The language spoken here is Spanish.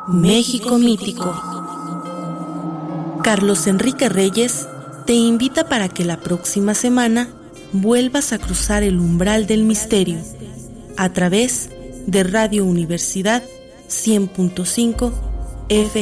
México Mítico. Carlos Enrique Reyes te invita para que la próxima semana vuelvas a cruzar el umbral del misterio a través de Radio Universidad 100.5 FM.